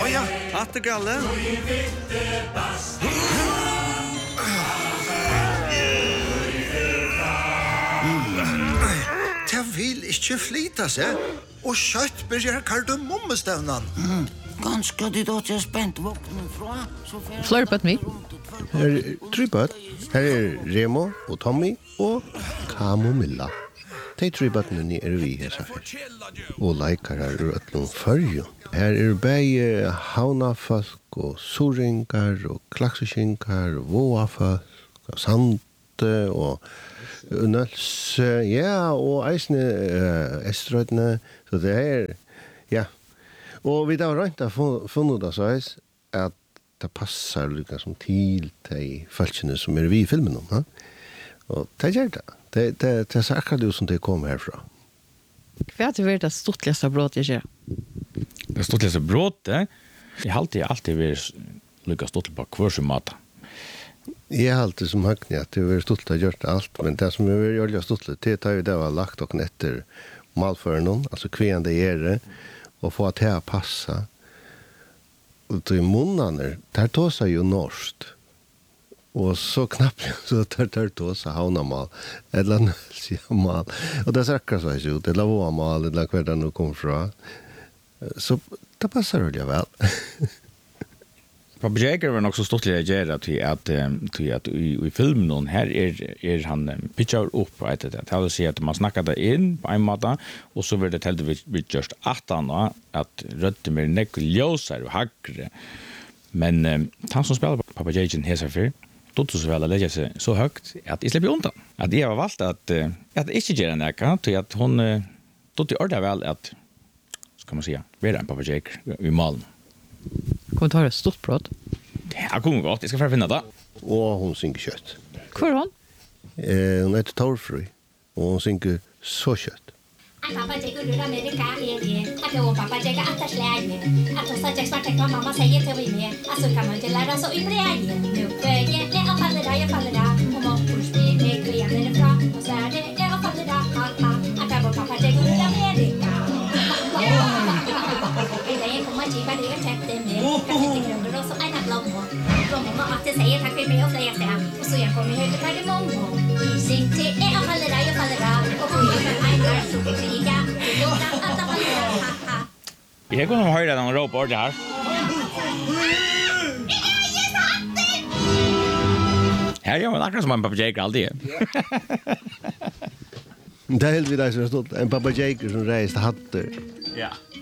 ja, attegalle. Det vil ikke flyta seg, og kjøtt blir kardemommestevnan. Ganske det då till spänt våknen fra. Flörpat mig. Her trybøt. Her Remo og Tommy og Kamomilla. De trybøtene vi her så og leikar her utlom førjo. Her bei haunafolk og soringar og klakseskingar og våafolk og sante og Nøls, ja, og eisne estrødene, så det er, ja. Og vi da har rønt funnet det så at det passer lika som til de følelsene som vi i filmen om, ha? Og det gjør det. Det er akkurat det som det kommer herfra. Hva er det stortligste brott jeg gjør? Det stortligste brottet, jeg har alltid vært lika stortlig på hver sin mat. Jeg har alltid som Høgni at det har vært stortlig gjort alt, men det som har vært stortlig, det er jo det var lagt og etter malføren, altså kvian det gjør det, og få at det å passe. Og til munnene, der tåser jo norsk. Og så knappt, så der tåser havnamal, eller nølsiamal. Og det snakker så ikke ut, eller våamal, eller hver den du kommer fra. Så det passer jo vel. Papa Jager var nog så stort reagera till att i filmen här han pitchar upp på det att säga att man snackade in på en mata och så var det helt vi just 18 att rötte mer neklosar och hackre. Men han som spelar Papa Jager här för då så väl lägga sig så högt att I släpper undan. Att det var valt att inte göra näka till att hon då till ordet väl att ska man säga vara en Papa Jager i Malmö. Kommer ta ett stort brott. Det kommer gott. Jag ska försöka finna det. Og hon synger kjøtt. Hvor er hon? Hon heter Torfrøy, og hon synger så kjøtt. Pappa Jager lurar med det här. Att jag pappa Jager att släge. Att så att jag smart vad mamma säger till vi med. Alltså kan man inte lära så i bräge. Nu vägen det jag faller där. Och moppor spyr med kvianer bra. Och så är det jag faller där. Att jag pappa Jager lurar med det här. Det kommer att giva det täppte med. Kaffegröndor och så en blommor. Blommor att det säger tack för mig och fler stäm. Och så jag kommer höra kardemommo. I sin te jag faller där. Och på jag så kriga. Att jag faller där. Jag kunde höra den ropar där. Här gör man akkurat som en Papa Jager alltid. Det är helt vid det som stått. En Papa Jager som reiste hatter. Ja.